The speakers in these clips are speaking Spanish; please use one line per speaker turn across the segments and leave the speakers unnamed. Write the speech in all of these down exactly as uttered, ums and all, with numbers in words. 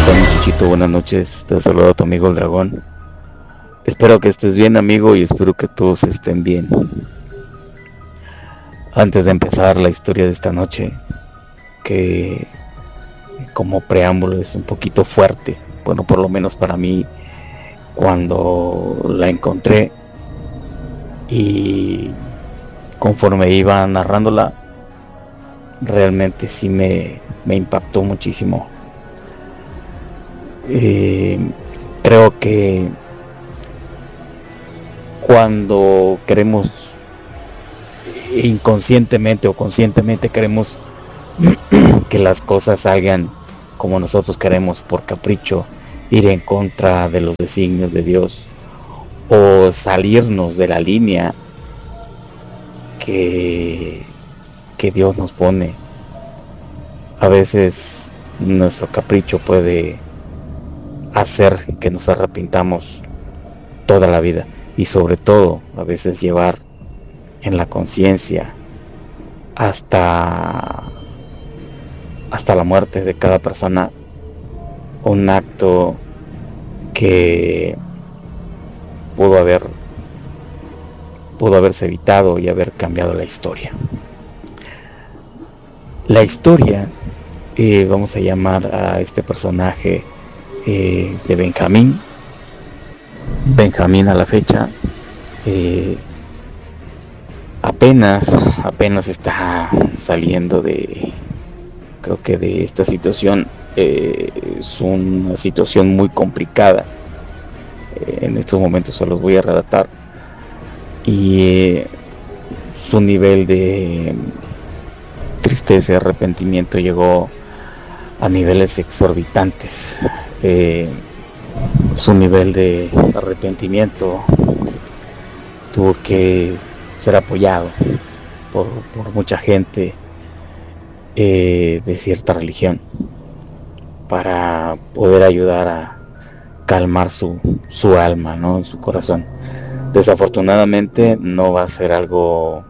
tal, muchachito? Buenas noches, te saludo a tu amigo el dragón. Espero que estés bien, amigo, y espero que todos estén bien. Antes de empezar la historia de esta noche, que como preámbulo es un poquito fuerte, bueno, por lo menos para mí, cuando la encontré y conforme iba narrándola, realmente sí me, me impactó muchísimo. Eh, creo que cuando queremos inconscientemente o conscientemente queremos que las cosas salgan como nosotros queremos por capricho, ir en contra de los designios de Dios o salirnos de la línea que, que Dios nos pone, a veces nuestro capricho puede hacer que nos arrepintamos toda la vida, y sobre todo a veces llevar en la conciencia hasta hasta la muerte de cada persona un acto que pudo haber pudo haberse evitado y haber cambiado la historia. La historia, eh, vamos a llamar a este personaje eh, de Benjamín. Benjamín a la fecha eh, apenas apenas está saliendo de, creo que de esta situación. Eh, es una situación muy complicada. Eh, en estos momentos se los voy a relatar, y eh, su nivel de tristeza y arrepentimiento llegó a niveles exorbitantes. Eh, su nivel de arrepentimiento tuvo que ser apoyado por, por mucha gente eh, de cierta religión para poder ayudar a calmar su, su alma, ¿no? Su corazón. Desafortunadamente no va a ser algo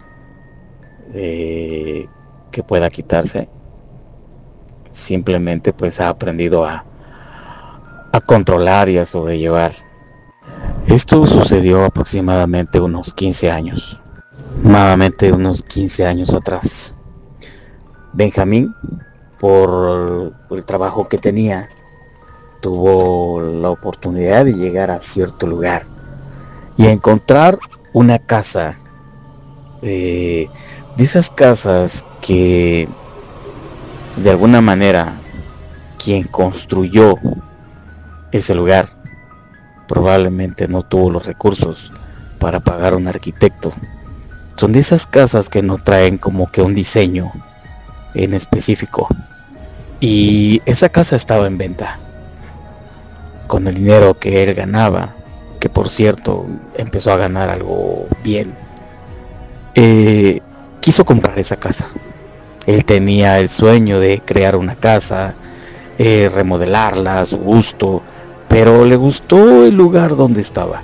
eh, que pueda quitarse. Simplemente pues ha aprendido a a controlar y a sobrellevar. Esto sucedió aproximadamente unos quince años, nuevamente unos quince años atrás. Benjamín, por el trabajo que tenía, tuvo la oportunidad de llegar a cierto lugar y a encontrar una casa, eh, de esas casas que de alguna manera quien construyó ese lugar probablemente no tuvo los recursos para pagar un arquitecto. Son de esas casas que no traen como que un diseño en específico, y esa casa estaba en venta. Con el dinero que él ganaba, que por cierto empezó a ganar algo bien, eh, quiso comprar esa casa. Él tenía el sueño de crear una casa, eh, remodelarla a su gusto, pero le gustó el lugar donde estaba.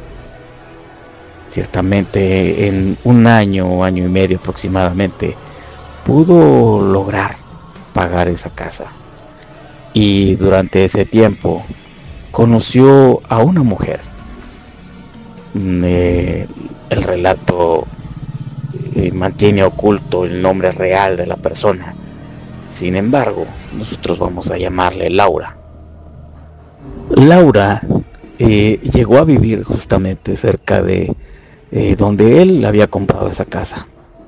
Ciertamente en un año, año y medio aproximadamente, pudo lograr pagar esa casa. Y durante ese tiempo conoció a una mujer. Eh, el relato eh, mantiene oculto el nombre real de la persona. Sin embargo, nosotros vamos a llamarle Laura. Laura eh, llegó a vivir justamente cerca de eh, donde él había comprado esa casa.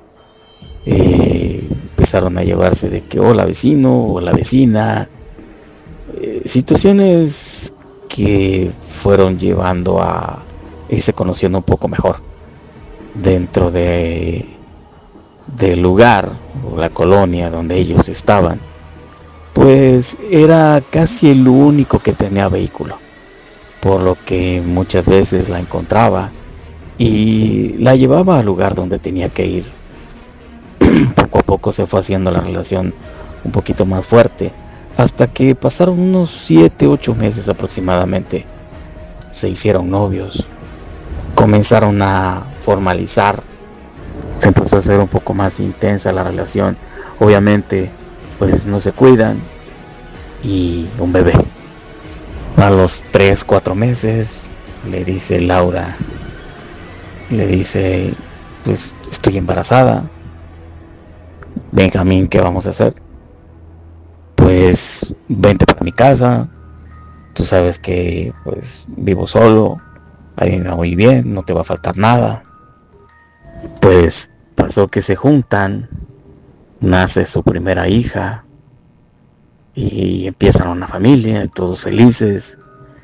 Eh, empezaron a llevarse de que hola vecino, o la vecina, eh, situaciones que fueron llevando a irse conociendo un poco mejor dentro de del lugar o la colonia donde ellos estaban. Pues era casi el único que tenía vehículo, por lo que muchas veces la encontraba y la llevaba al lugar donde tenía que ir. Poco a poco se fue haciendo la relación un poquito más fuerte, hasta que pasaron unos siete, ocho meses aproximadamente. Se hicieron novios, comenzaron a formalizar, se empezó a hacer un poco más intensa la relación. Obviamente pues no se cuidan, y un bebé A los tres, cuatro meses le dice Laura, le dice, pues estoy embarazada. Benjamín, ¿qué vamos a hacer? Pues vente para mi casa. Tú sabes que pues vivo solo, ahí me voy bien, no te va a faltar nada. Pues pasó que se juntan, nace su primera hija y empiezan una familia, todos felices.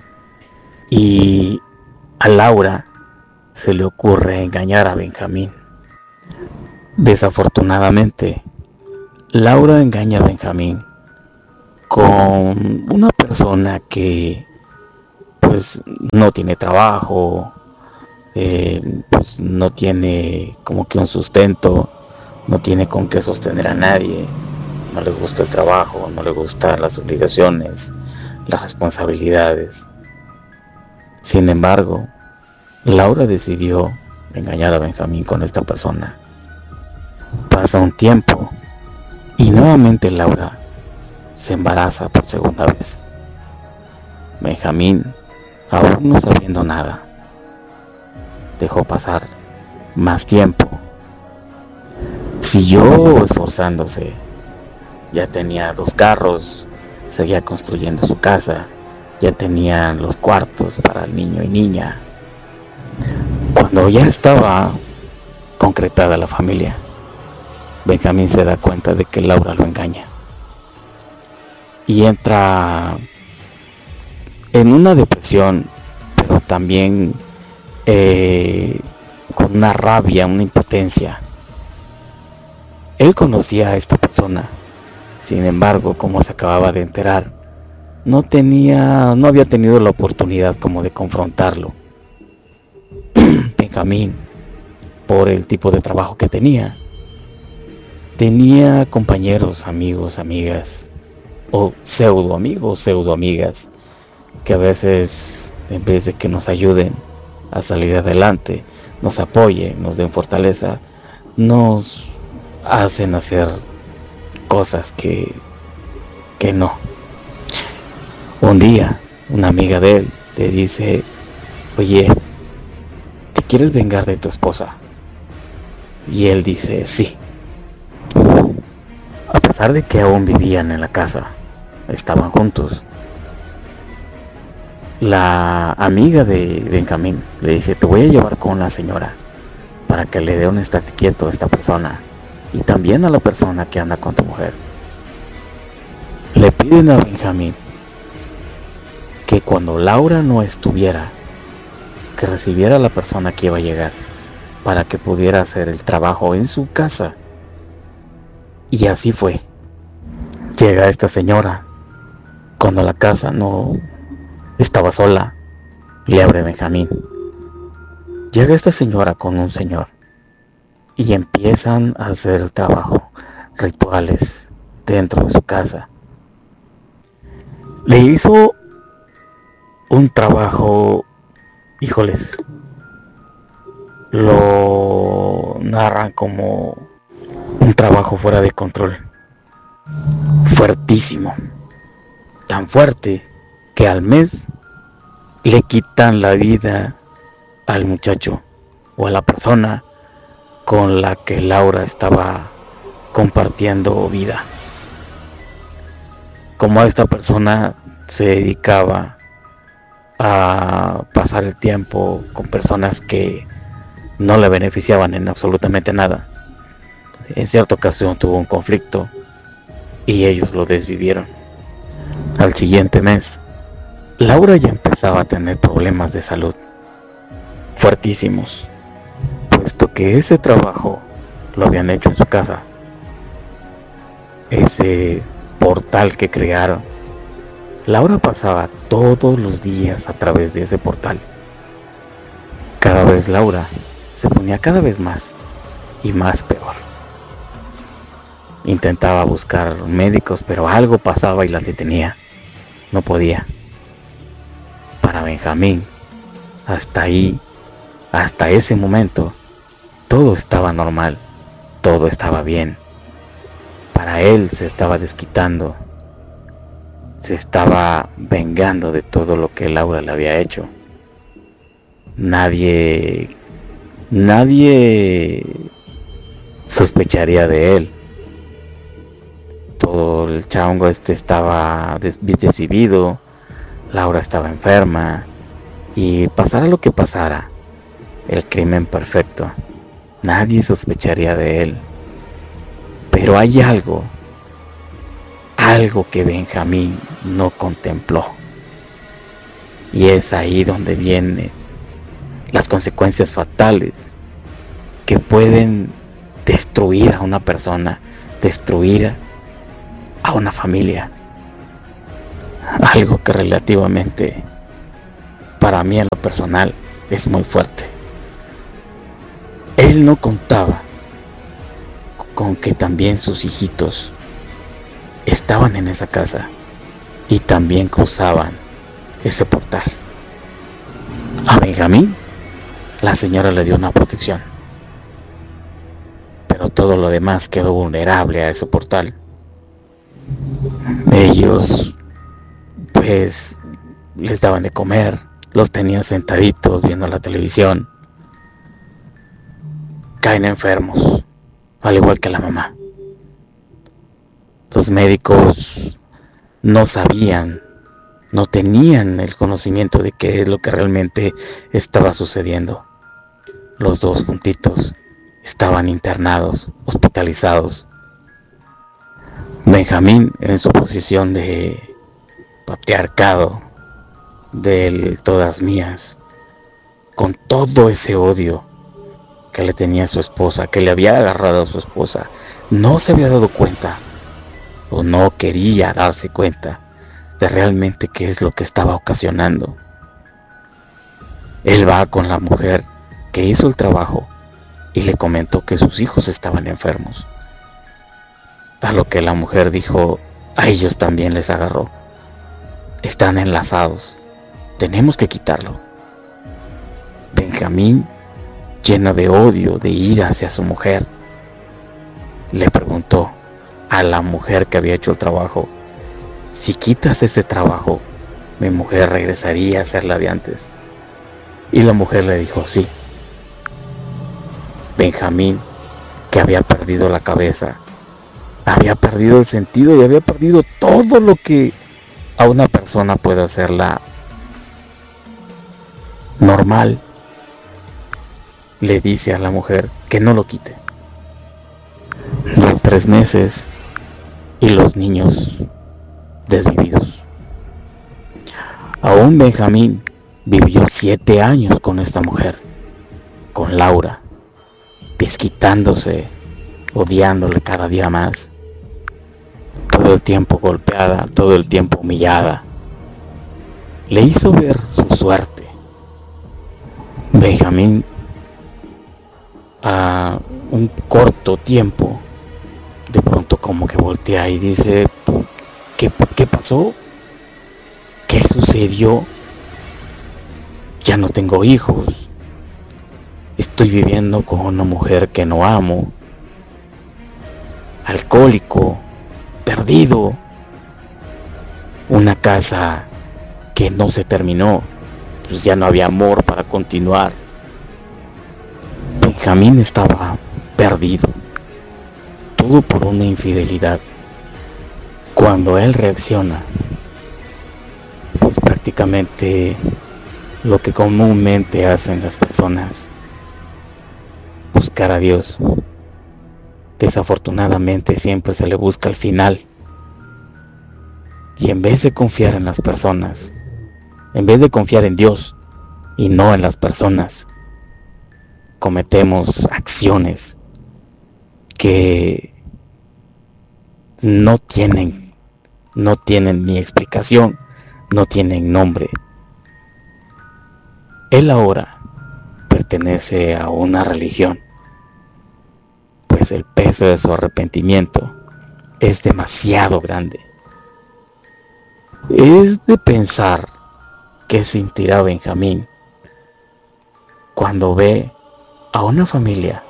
Y a Laura se le ocurre engañar a Benjamín. Desafortunadamente, Laura engaña a Benjamín con una persona que pues no tiene trabajo, eh, pues no tiene como que un sustento, no tiene con qué sostener a nadie, no le gusta el trabajo, no le gustan las obligaciones, las responsabilidades. Sin embargo, Laura decidió engañar a Benjamín con esta persona. Pasa un tiempo y nuevamente Laura se embaraza por segunda vez. Benjamín, aún no sabiendo nada, dejó pasar más tiempo. Siguió esforzándose. Ya tenía dos carros, seguía construyendo su casa, ya tenía los cuartos para el niño y niña. Cuando ya estaba concretada la familia, Benjamín se da cuenta de que Laura lo engaña y entra en una depresión, pero también eh, con una rabia, una impotencia. Él conocía a esta persona, sin embargo, como se acababa de enterar, no tenía, no había tenido la oportunidad como de confrontarlo. Benjamín, por el tipo de trabajo que tenía, tenía compañeros, amigos, amigas, o pseudo amigos, pseudo amigas, que a veces, en vez de que nos ayuden a salir adelante, nos apoyen, nos den fortaleza, nos hacen hacer cosas que, que no. Un día, una amiga de él le dice, oye, ¿te quieres vengar de tu esposa? Y él dice, sí. A pesar de que aún vivían en la casa, estaban juntos, la amiga de Benjamín le dice, te voy a llevar con la señora para que le dé un estate quieto a esta persona y también a la persona que anda con tu mujer. Le piden a Benjamín que cuando Laura no estuviera, que recibiera a la persona que iba a llegar para que pudiera hacer el trabajo en su casa. Y así fue. Llega esta señora cuando la casa no estaba sola. Le abre Benjamín. Llega esta señora con un señor y empiezan a hacer el trabajo, rituales dentro de su casa. Le hizo un trabajo, híjoles, lo narran como un trabajo fuera de control, fuertísimo, tan fuerte que al mes le quitan la vida al muchacho o a la persona con la que Laura estaba compartiendo vida. Como esta persona se dedicaba a pasar el tiempo con personas que no le beneficiaban en absolutamente nada, en cierta ocasión tuvo un conflicto y ellos lo desvivieron. Al siguiente mes, Laura ya empezaba a tener problemas de salud fuertísimos, puesto que ese trabajo lo habían hecho en su casa. Ese portal que crearon, Laura pasaba todos los días a través de ese portal. Cada vez Laura se ponía cada vez más y más peor. Intentaba buscar médicos, pero algo pasaba y la detenía. No podía. Para Benjamín, hasta ahí, hasta ese momento, todo estaba normal, todo estaba bien. Para él se estaba desquitando se estaba vengando de todo lo que Laura le había hecho. Nadie, nadie sospecharía de él. Todo el chango este estaba des- desvivido, Laura estaba enferma, y pasara lo que pasara, el crimen perfecto, nadie sospecharía de él. Pero hay algo, algo que Benjamín no contempló. Y es ahí donde vienen las consecuencias fatales que pueden destruir a una persona, destruir a una familia. Algo que relativamente, para mí en lo personal, es muy fuerte. Él no contaba con que también sus hijitos estaban en esa casa y también cruzaban ese portal. A Benjamín, la señora le dio una protección, pero todo lo demás quedó vulnerable a ese portal. Ellos, pues, les daban de comer, los tenían sentaditos viendo la televisión. Caen enfermos, al igual que la mamá. Los médicos no sabían, no tenían el conocimiento de qué es lo que realmente estaba sucediendo. Los dos juntitos estaban internados, hospitalizados. Benjamín, en su posición de patriarcado, del todas mías, con todo ese odio que le tenía a su esposa, que le había agarrado a su esposa, no se había dado cuenta, o no quería darse cuenta de realmente qué es lo que estaba ocasionando. Él va con la mujer que hizo el trabajo y le comentó que sus hijos estaban enfermos, a lo que la mujer dijo: a ellos también les agarró, están enlazados, tenemos que quitarlo. Benjamín, lleno de odio, de ira hacia su mujer, le preguntó a la mujer que había hecho el trabajo: si quitas ese trabajo, mi mujer regresaría a ser la de antes. Y la mujer le dijo sí. Benjamín, que había perdido la cabeza, había perdido el sentido y había perdido todo lo que a una persona puede hacerla normal, le dice a la mujer que no lo quite. Los tres meses y los niños desvividos. Aún Benjamín vivió siete años con esta mujer, con Laura, desquitándose, odiándole cada día más, todo el tiempo golpeada, todo el tiempo humillada. Le hizo ver su suerte. Benjamín, a un corto tiempo, de pronto como que voltea y dice: ¿qué, qué pasó? ¿Qué sucedió? Ya no tengo hijos, estoy viviendo con una mujer que no amo, alcohólico, perdido, una casa que no se terminó, pues ya no había amor para continuar. Benjamín estaba perdido, todo por una infidelidad. Cuando él reacciona, pues prácticamente lo que comúnmente hacen las personas, buscar a Dios. Desafortunadamente siempre se le busca el final. Y en vez de confiar en las personas, en vez de confiar en Dios y no en las personas, cometemos acciones que no tienen, no tienen ni explicación, no tienen nombre. Él ahora pertenece a una religión, pues el peso de su arrepentimiento es demasiado grande. Es de pensar qué sentirá Benjamín cuando ve a una familia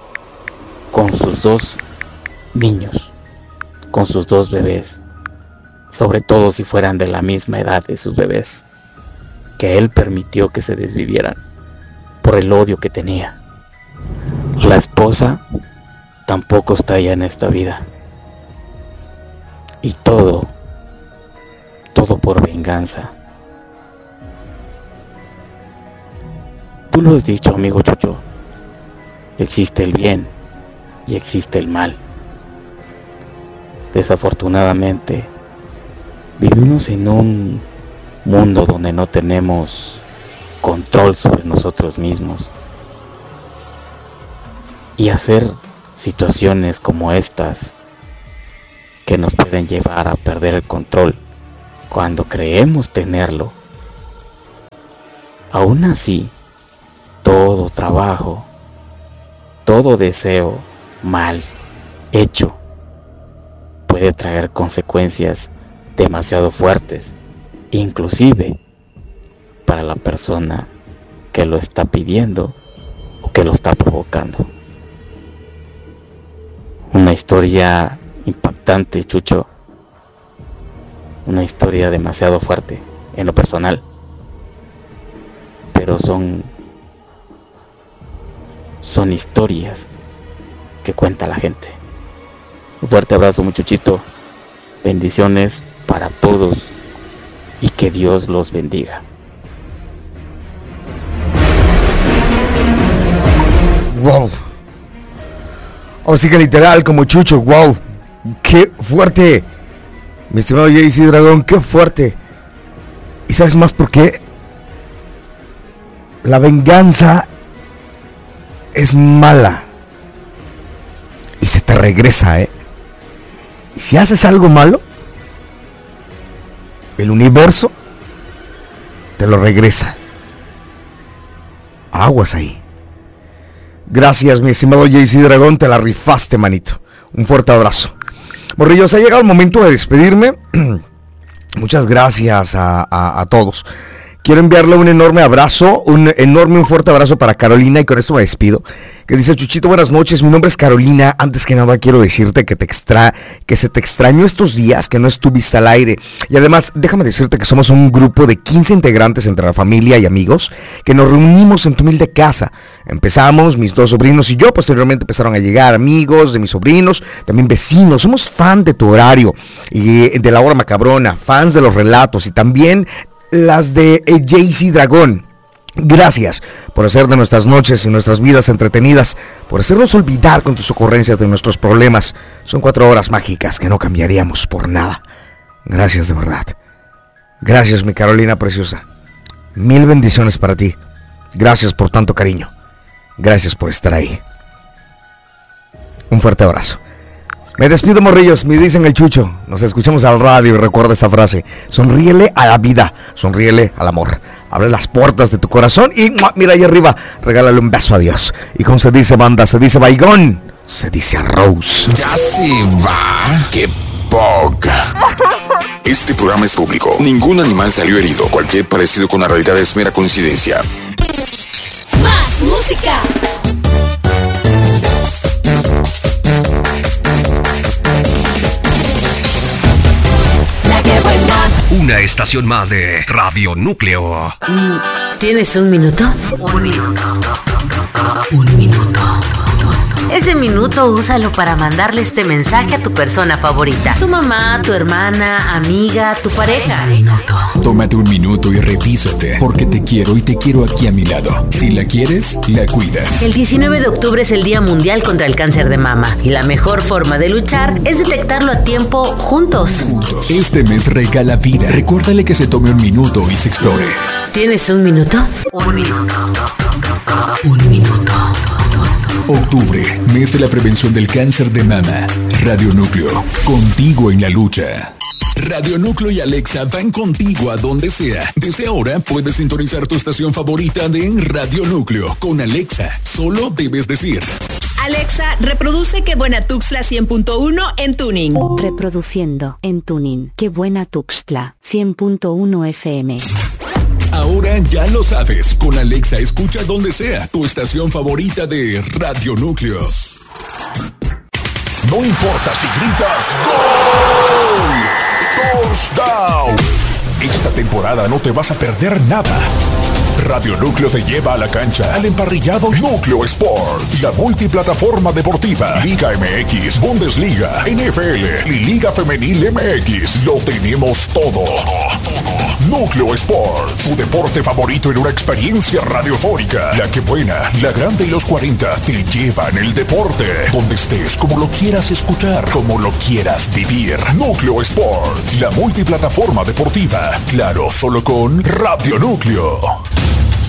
con sus dos niños, con sus dos bebés, sobre todo si fueran de la misma edad de sus bebés, que él permitió que se desvivieran por el odio que tenía. La esposa tampoco está ya en esta vida. Y todo, todo por venganza. Tú lo has dicho, amigo Chucho. Existe el bien y existe el mal. Desafortunadamente, vivimos en un mundo donde no tenemos control sobre nosotros mismos. Y hacer situaciones como estas que nos pueden llevar a perder el control cuando creemos tenerlo. Aún así, todo trabajo, todo deseo mal hecho puede traer consecuencias demasiado fuertes, inclusive para la persona que lo está pidiendo o que lo está provocando. Una historia impactante, Chucho. Una historia demasiado fuerte en lo personal. Pero son son historias que cuenta la gente. Un fuerte abrazo, muchachito. Bendiciones para todos y que Dios los bendiga.
Wow. O sí que literal como Chucho, wow. Qué fuerte. Mi estimado J C Dragón, qué fuerte. ¿Y sabes más por qué? La venganza es mala y se te regresa, ¿eh? Y si haces algo malo, el universo te lo regresa. Aguas ahí. Gracias, mi estimado J C Dragón, te la rifaste, manito. Un fuerte abrazo. Morrillos, ha llegado el momento de despedirme. Muchas gracias a, a, a todos. Quiero enviarle un enorme abrazo, un enorme, un fuerte abrazo para Carolina, y con esto me despido. Que dice: Chuchito, buenas noches, mi nombre es Carolina. Antes que nada quiero decirte que te extra, que se te extrañó estos días, que no estuviste al aire. Y además, déjame decirte que somos un grupo de quince integrantes entre la familia y amigos, que nos reunimos en tu humilde casa. Empezamos, mis dos sobrinos y yo, posteriormente empezaron a llegar amigos de mis sobrinos, también vecinos. Somos fan de tu horario y de la hora macabrona, fans de los relatos y también las de J C Dragón. Gracias por hacer de nuestras noches y nuestras vidas entretenidas, por hacernos olvidar con tus ocurrencias de nuestros problemas. Son cuatro horas mágicas que no cambiaríamos por nada. Gracias de verdad. Gracias, mi Carolina preciosa. Mil bendiciones para ti. Gracias por tanto cariño. Gracias por estar ahí. Un fuerte abrazo. Me despido, morrillos, me dicen el Chucho. Nos escuchamos al radio y recuerda esta frase: sonríele a la vida, sonríele al amor. Abre las puertas de tu corazón y mira ahí arriba, regálale un beso a Dios. Y como se dice, banda, se dice baigón, se dice arroz.
Ya se va, qué poca. Este programa es público. Ningún animal salió herido. Cualquier parecido con la realidad es mera coincidencia.
Más música.
Una estación más de Radio Núcleo.
¿Tienes un minuto? Un minuto. Un minuto. Ese minuto úsalo para mandarle este mensaje a tu persona favorita. Tu mamá, tu hermana, amiga, tu pareja. Un minuto.
Tómate un minuto y revísate, porque te quiero y te quiero aquí a mi lado. Si la quieres, la cuidas.
El diecinueve de octubre es el Día Mundial contra el Cáncer de Mama. Y la mejor forma de luchar es detectarlo a tiempo juntos.
Juntos. Este mes regala vida. Recuérdale que se tome un minuto y se explore.
¿Tienes un minuto? Un minuto. Un minuto.
Octubre, mes de la prevención del cáncer de mama. Radio Núcleo, contigo en la lucha. Radio Núcleo y Alexa van contigo a donde sea. Desde ahora puedes sintonizar tu estación favorita de Radio Núcleo con Alexa. Solo debes decir:
Alexa, reproduce Qué Buena Tuxtla cien punto uno en Tuning.
Reproduciendo en Tuning Qué Buena Tuxtla cien punto uno F M.
Ahora ya lo sabes, con Alexa escucha donde sea tu estación favorita de Radio Núcleo. No importa si gritas ¡Gol! Touchdown. Esta temporada no te vas a perder nada. Radio Núcleo te lleva a la cancha al emparrillado Núcleo Sports, la multiplataforma deportiva, Liga M X, Bundesliga, N F L y Liga Femenil M X. Lo tenemos todo. Núcleo Sports, tu deporte favorito en una experiencia radiofónica. La que buena, la grande y los cuarenta te llevan el deporte. Donde estés, como lo quieras escuchar, como lo quieras vivir. Núcleo Sports, la multiplataforma deportiva. Claro, solo con Radio Núcleo.